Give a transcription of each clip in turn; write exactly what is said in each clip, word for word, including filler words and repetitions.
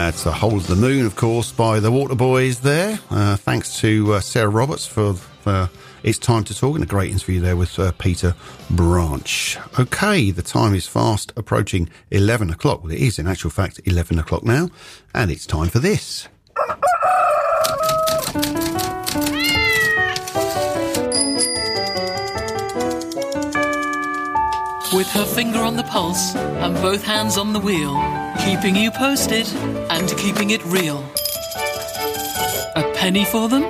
That's The Hole of the Moon, of course, by the Waterboys there. Uh, thanks to uh, Sarah Roberts for uh, It's Time to Talk, and a great interview there with uh, Peter Branch. OK, the time is fast approaching eleven o'clock. Well, it is in actual fact eleven o'clock now, and it's time for this. With her finger on the pulse and both hands on the wheel, keeping you posted and keeping it real. A penny for them?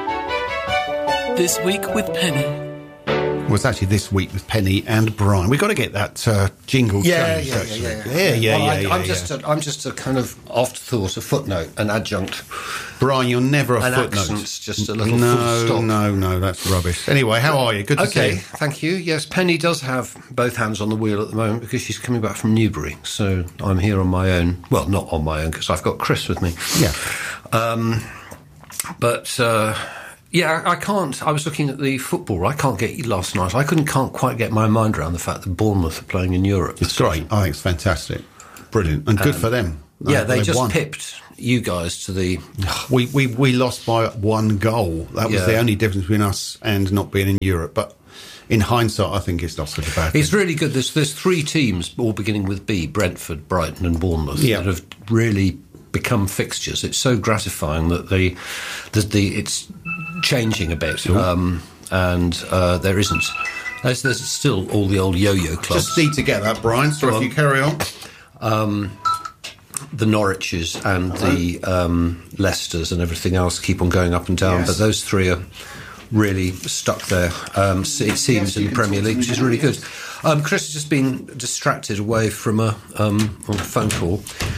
This Week with Penny. Well, it's actually This Week with Penny and Brian. We've got to get that uh, jingle yeah, changed, yeah, actually. yeah, yeah, yeah, yeah, yeah, well, I, yeah, I'm yeah. just a, I'm just a kind of afterthought, a footnote, an adjunct. Brian, you're never a an footnote. Accent's just a little no, full stop. No, no, that's rubbish. Anyway, how are you? Good to okay, see you. Thank you. Yes, Penny does have both hands on the wheel at the moment because she's coming back from Newbury. So I'm here on my own. Well, not on my own because I've got Chris with me. Yeah. Um, but... Uh, Yeah, I can't. I was looking at the football. I can't get last night. I couldn't can't quite get my mind around the fact that Bournemouth are playing in Europe. It's great. I think it's fantastic, brilliant, and good um, for them. Yeah, they, they just won. pipped you guys to the. We we we lost by one goal. That was yeah. the only difference between us and not being in Europe. But in hindsight, I think it's not such a bad thing. It's really good. There's there's three teams all beginning with B: Brentford, Brighton, and Bournemouth yeah. that have really become fixtures. It's so gratifying that the the, the it's changing a bit, um, and uh, there isn't. There's, there's still all the old yo-yo clubs. Just need to get that, Brian. So well, if you carry on, um, the Norwiches and uh-huh. the um, Leicesters and everything else keep on going up and down, yes. but those three are really stuck there. Um, it seems yes, in the Premier League, which is really good. Um, Chris has just been distracted away from a, um, on a phone call.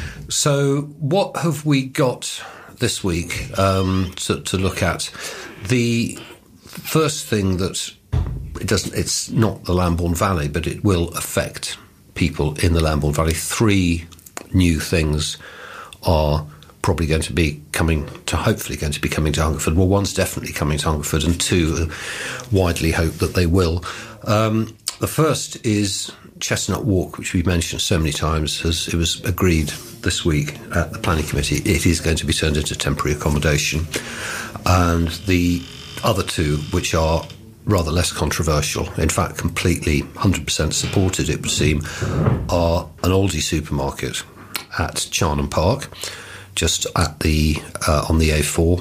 So what have we got this week um, to, to look at? The first thing that it doesn't, it's not the Lambourne Valley, but it will affect people in the Lambourne Valley. Three new things are probably going to be coming to, hopefully going to be coming to Hungerford. Well, one's definitely coming to Hungerford, and two widely hope that they will. Um, the first is Chestnut Walk, which we've mentioned so many times. As it was agreed this week at the planning committee, it is going to be turned into temporary accommodation. And the other two, which are rather less controversial, in fact completely one hundred percent supported, it would seem, are an Aldi supermarket at Charnham Park, just at the uh, on the A four,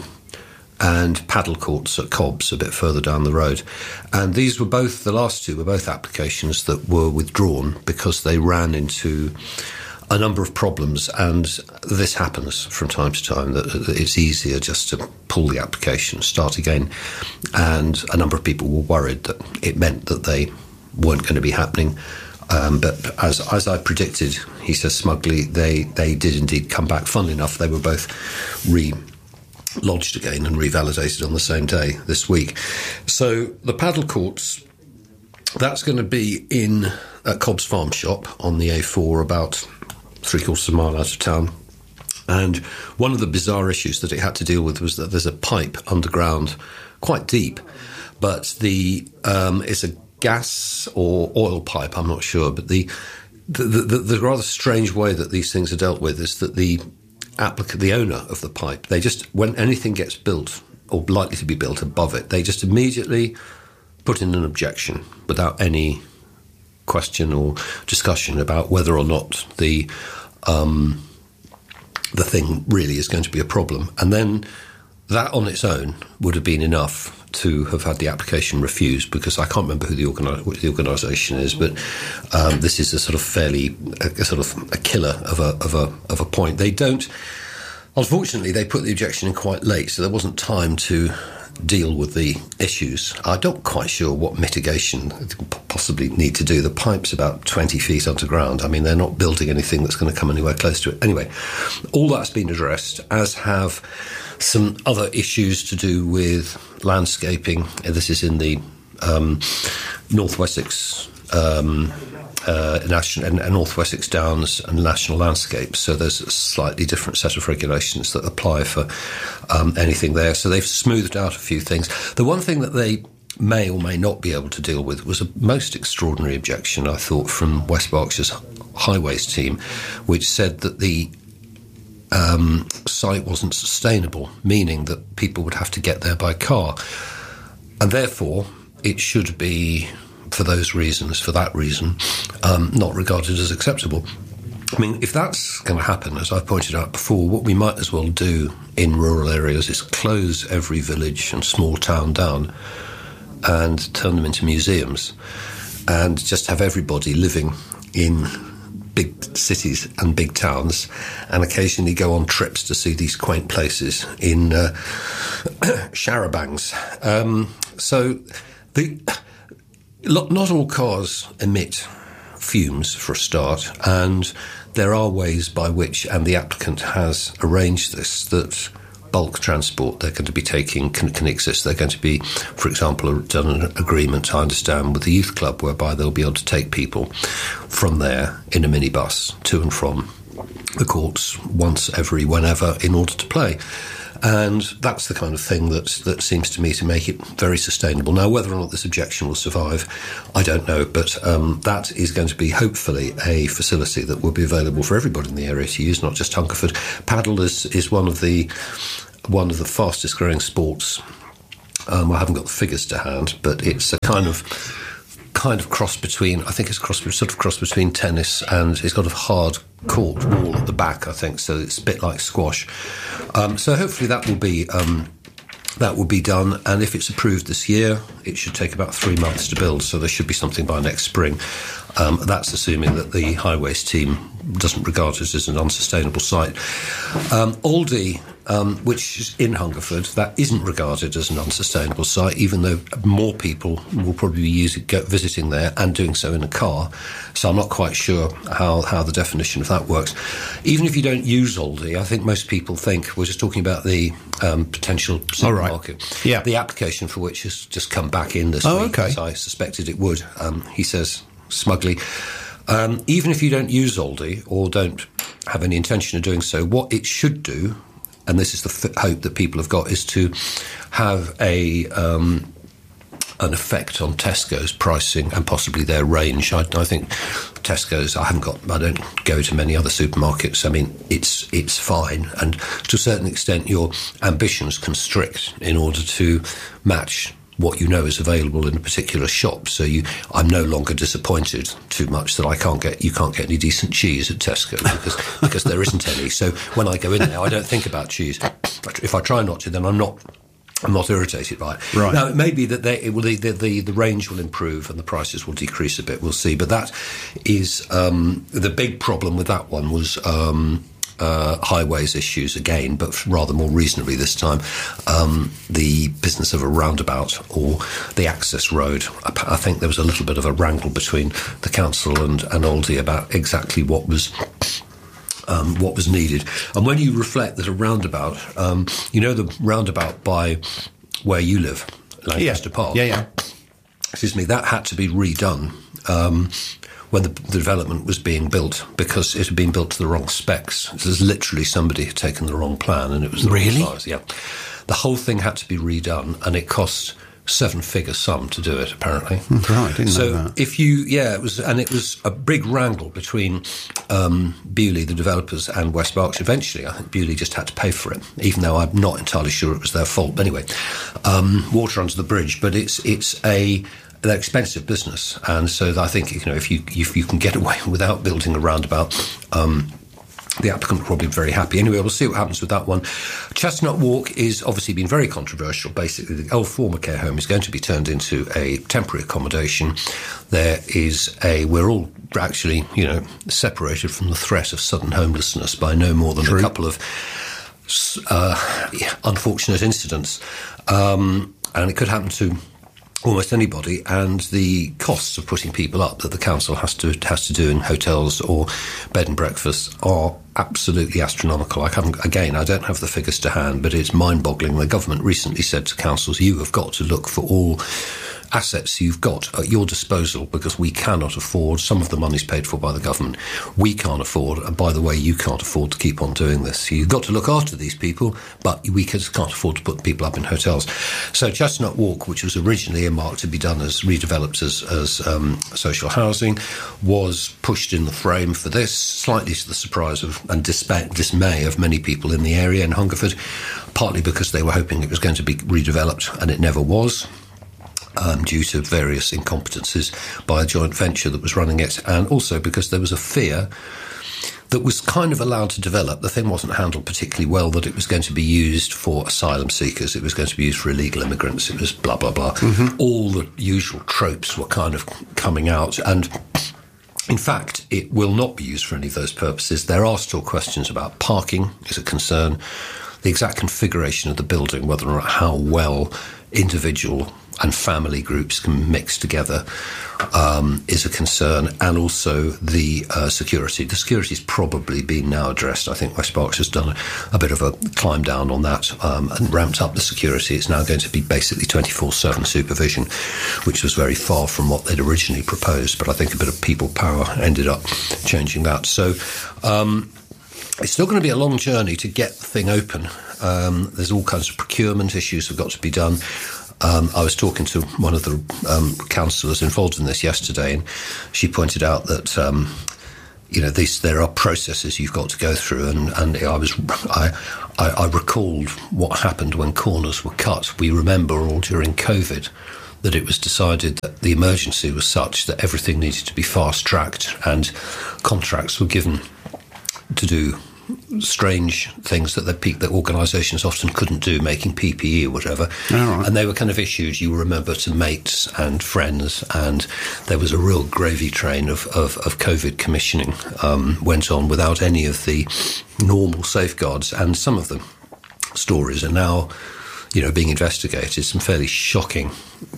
and paddle courts at Cobbs a bit further down the road. And these were both, the last two were both applications that were withdrawn because they ran into a number of problems, and this happens from time to time, that it's easier just to pull the application, start again, and a number of people were worried that it meant that they weren't going to be happening. Um, but as as I predicted, he says smugly, they, they did indeed come back. Funnily enough, they were both re-lodged again and revalidated on the same day this week. So the paddle courts, that's going to be in at Cobb's Farm Shop on the A four, about three quarters of a mile out of town. And one of the bizarre issues that it had to deal with was that there's a pipe underground, quite deep, but the um, it's a gas or oil pipe, I'm not sure, but the the, the the rather strange way that these things are dealt with is that the applicant, the owner of the pipe, they just, when anything gets built or likely to be built above it, they just immediately put in an objection without any question or discussion about whether or not the um, the thing really is going to be a problem. And then that on its own would have been enough to have had the application refused, because I can't remember who the, organi- what the organisation is, but um, this is a sort of fairly a, a sort of a killer of a of a of a point. They don't. Unfortunately, they put the objection in quite late, so there wasn't time to deal with the issues. I'm not quite sure what mitigation they possibly need to do. The pipe's about twenty feet underground. I mean, they're not building anything that's going to come anywhere close to it. Anyway, all that's been addressed, as have some other issues to do with landscaping. This is in the um, North Wessex um, uh, National and North Wessex Downs and National Landscapes. So there's a slightly different set of regulations that apply for um, anything there. So they've smoothed out a few things. The one thing that they may or may not be able to deal with was a most extraordinary objection, I thought, from West Berkshire's Highways team, which said that the um, site wasn't sustainable, meaning that people would have to get there by car. And therefore, it should be, for those reasons, for that reason, um, not regarded as acceptable. I mean, if that's going to happen, as I've pointed out before, what we might as well do in rural areas is close every village and small town down and turn them into museums and just have everybody living in big cities and big towns and occasionally go on trips to see these quaint places in uh, charabancs. Um, so the not all cars emit fumes for a start, and there are ways by which, and the applicant has arranged this, that bulk transport they're going to be taking can, can exist. They're going to be, for example, done an agreement, I understand, with the youth club whereby they'll be able to take people from there in a minibus to and from the courts once every whenever in order to play. And that's the kind of thing that that seems to me to make it very sustainable. Now, whether or not this objection will survive, I don't know, but um, that is going to be hopefully a facility that will be available for everybody in the area to use, not just Hungerford. Paddle is, is one of the one of the fastest growing sports. Um, I haven't got the figures to hand, but it's a kind of kind of cross between, I think it's cross sort of cross between tennis, and it's got a hard court wall at the back, I think, so it's a bit like squash. Um, so hopefully that will be um, that will be done, and if it's approved this year, it should take about three months to build, so there should be something by next spring. Um, that's assuming that the highways team doesn't regard it as an unsustainable site. Um, Aldi, um, which is in Hungerford, that isn't regarded as an unsustainable site, even though more people will probably be using, go, visiting there and doing so in a car. So I'm not quite sure how, how the definition of that works. Even if you don't use Aldi, I think most people think, we're just talking about the um, potential supermarket. Oh, right. Yeah. The application for which has just come back in this oh, week, okay. as I suspected it would. Um, he says smugly, um, even if you don't use Aldi or don't have any intention of doing so, what it should do, and this is the f- hope that people have got, is to have a um, an effect on Tesco's pricing and possibly their range. I, I think Tesco's, I haven't got, I don't go to many other supermarkets. I mean, it's it's fine, and to a certain extent, your ambitions constrict in order to match what you know is available in a particular shop. So you, I'm no longer disappointed too much that I can't get, you can't get any decent cheese at Tesco because because there isn't any. So when I go in there, I don't think about cheese. If I try not to, then I'm not. I'm not irritated by it. Right. Now, it may be that they, it will, the, the, the range will improve and the prices will decrease a bit. We'll see. But that is um, the big problem with that one was um, uh, highways issues again, but rather more reasonably this time. Um, the business of a roundabout or the access road. I, I think there was a little bit of a wrangle between the council and, and Aldi about exactly what was... Um, what was needed. And when you reflect that a roundabout, um, you know the roundabout by where you live, Lancaster yeah. Park? Yeah, yeah. Excuse me, that had to be redone um, when the, the development was being built because it had been built to the wrong specs. There's literally somebody had taken the wrong plan and it was the really? wrong size. Yeah. The whole thing had to be redone and it cost seven-figure sum to do it, apparently. Right, didn't so know that. if you, yeah, it was, and it was a big wrangle between um, Bewley, the developers, and West Berkshire. Eventually, I think Bewley just had to pay for it, even though I'm not entirely sure it was their fault. But anyway, um, water under the bridge. But it's it's a they're expensive business, and so I think you know if you if you can get away without building a roundabout. Um, The applicant will probably be very happy. Anyway, we'll see what happens with that one. Chestnut Walk is obviously been very controversial. Basically, the old former care home is going to be turned into a temporary accommodation. There is a, we're all actually, you know, separated from the threat of sudden homelessness by no more than True. a couple of uh, unfortunate incidents. Um, and it could happen to almost anybody, and the costs of putting people up that the council has to has to do in hotels or bed and breakfasts are absolutely astronomical. I haven't, again, I don't have the figures to hand, but it's mind-boggling. The government recently said to councils, you have got to look for all assets you've got at your disposal, because we cannot afford, some of the money's paid for by the government, we can't afford, and by the way, you can't afford to keep on doing this. So you've got to look after these people, but we just can't afford to put people up in hotels. So Chestnut Walk, which was originally earmarked to be done as redeveloped as, as um, social housing, was pushed in the frame for this, slightly to the surprise of and dismay, dismay of many people in the area in Hungerford, partly because they were hoping it was going to be redeveloped, and it never was. Um, due to various incompetences by a joint venture that was running it, and also because there was a fear that was kind of allowed to develop. The thing wasn't handled particularly well, that it was going to be used for asylum seekers, it was going to be used for illegal immigrants, it was blah, blah, blah. Mm-hmm. All the usual tropes were kind of coming out, and in fact, it will not be used for any of those purposes. There are still questions about parking is a concern, the exact configuration of the building, whether or not how well individual and family groups can mix together um, is a concern, and also the uh, security. The security's probably been now addressed. I think West Berks has done a, a bit of a climb down on that um, and ramped up the security. It's now going to be basically twenty-four seven supervision, which was very far from what they'd originally proposed, but I think a bit of people power ended up changing that. So um, it's still going to be a long journey to get the thing open. Um, there's all kinds of procurement issues that have got to be done. Um, I was talking to one of the um, councillors involved in this yesterday, and she pointed out that um, you know these, there are processes you've got to go through, and, and I was I, I, I recalled what happened when corners were cut. We remember all during COVID that it was decided that the emergency was such that everything needed to be fast tracked, and contracts were given to do strange things that the pe- that organisations often couldn't do, making P P E or whatever. Right. And they were kind of issued, you remember, to mates and friends, and there was a real gravy train of, of, of COVID commissioning um, went on without any of the normal safeguards, and some of the stories are now, you know, being investigated, some fairly shocking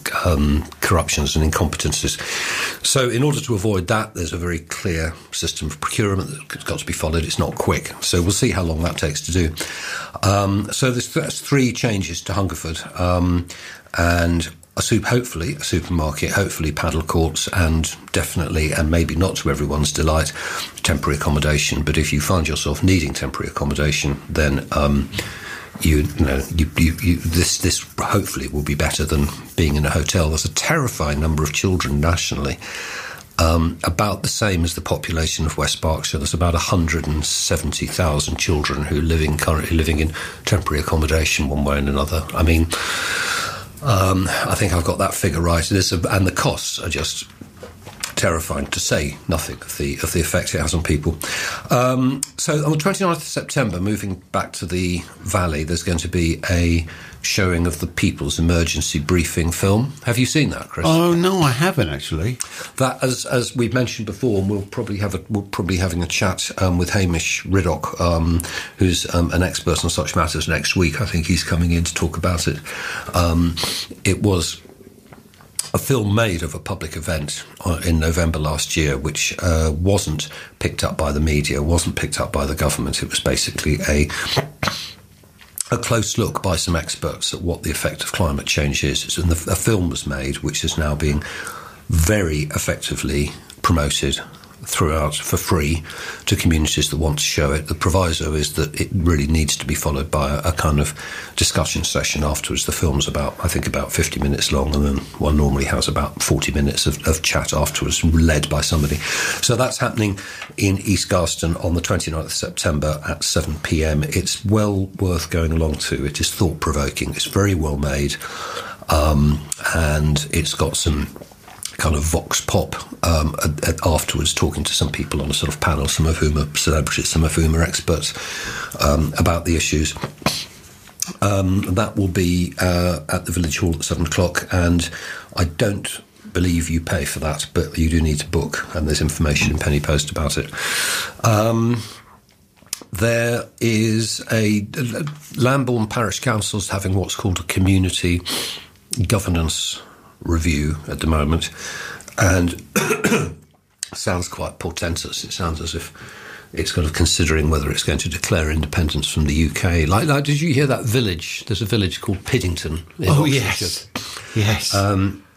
um, corruptions and incompetences. So in order to avoid that, there's a very clear system of procurement that's got to be followed. It's not quick. So we'll see how long that takes to do. Um, so there's, there's three changes to Hungerford. Um, and a soup, hopefully a supermarket, hopefully paddle courts, and definitely, and maybe not to everyone's delight, temporary accommodation. But if you find yourself needing temporary accommodation, then um, You, you know, you, you, you, this this hopefully will be better than being in a hotel. There's a terrifying number of children nationally, um, about the same as the population of West Berkshire. There's about one hundred seventy thousand children who living currently living in temporary accommodation one way and another. I mean, um, I think I've got that figure right. It is, and the costs are just terrifying, to say nothing of the of the effect it has on people. Um, so on the twenty-ninth of September, moving back to the Valley, there's going to be a showing of the People's Emergency Briefing film. Have you seen that, Chris? Oh no, I haven't actually. That, as as we've mentioned before, and we'll probably have a we'll probably having a chat um, with Hamish Riddock, um, who's um, an expert on such matters, next week. I think he's coming in to talk about it. Um, it was a film made of a public event in November last year, which uh, wasn't picked up by the media, wasn't picked up by the government. It was basically a a close look by some experts at what the effect of climate change is. And the, a film was made, which is now being very effectively promoted throughout for free to communities that want to show it. The proviso is that it really needs to be followed by a, a kind of discussion session afterwards. The film's about, I think, about fifty minutes long, and then one normally has about forty minutes of, of chat afterwards, led by somebody. So that's happening in East Garston on the twenty-ninth of September at seven p.m. It's well worth going along to. It is thought-provoking. It's very well made, um, and it's got some kind of vox pop um, afterwards, talking to some people on a sort of panel, some of whom are celebrities, some of whom are experts um, about the issues. Um, that will be uh, at the Village Hall at seven o'clock, and I don't believe you pay for that, but you do need to book, and there's information in Penny Post about it. Um, there is a Lambourne Parish Council's having what's called a community governance review at the moment, and sounds quite portentous. It sounds as if it's kind of considering whether it's going to declare independence from the U K. Like, like did you hear that village? There's a village called Piddington in Oh, Oxfordshire. yes. Yes. Um,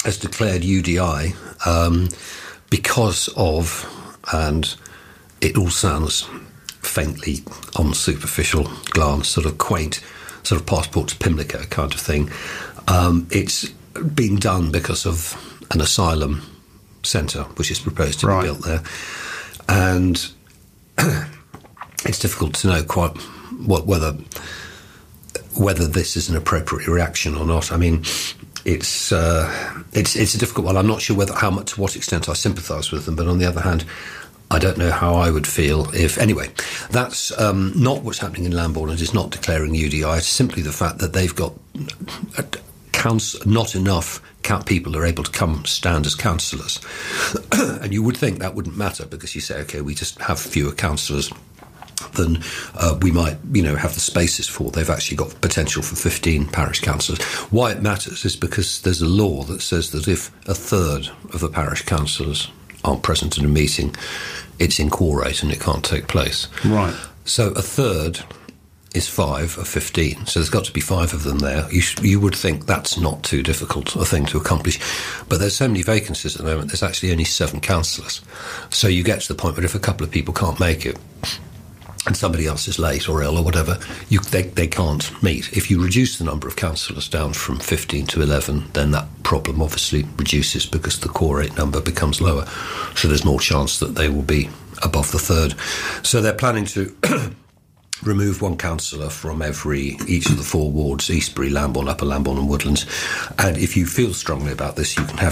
has declared U D I um, because of, and it all sounds faintly on superficial glance, sort of quaint, sort of Passport to Pimlico kind of thing. Um, it's been done because of an asylum centre which is proposed to right. be built there, and it's difficult to know quite what whether whether this is an appropriate reaction or not. I mean, it's uh, it's it's a difficult one. I'm not sure whether how much to what extent I sympathise with them, but on the other hand, I don't know how I would feel if... Anyway, that's um, not what's happening in Lambourn. It is not declaring U D I. It's simply the fact that they've got counts, not enough people are able to come stand as councillors. And you would think that wouldn't matter because you say, OK, we just have fewer councillors than uh, we might, you know, have the spaces for. They've actually got potential for fifteen parish councillors. Why it matters is because there's a law that says that if a third of the parish councillors aren't present at a meeting, it's inquorate and it can't take place. Right. So a third is five of fifteen. So there's got to be five of them there. You, sh- you would think that's not too difficult a thing to accomplish. But there's so many vacancies at the moment, there's actually only seven councillors. So you get to the point where if a couple of people can't make it, and somebody else is late or ill or whatever, you, they, they can't meet. If you reduce the number of councillors down from fifteen to eleven, then that problem obviously reduces because the quorate number becomes lower. So there's more chance that they will be above the third. So they're planning to remove one councillor from every each of the four wards, Eastbury, Lambourn, Upper Lambourn and Woodlands. And if you feel strongly about this, you can have